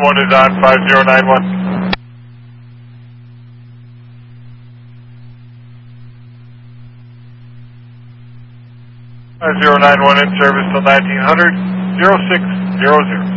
1 is on 5091. 5091 in service till 1900, 0600.